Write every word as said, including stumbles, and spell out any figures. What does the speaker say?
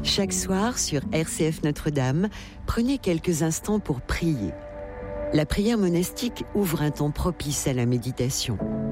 Chaque soir, sur R C F Notre-Dame, prenez quelques instants pour prier. La prière monastique ouvre un temps propice à la méditation.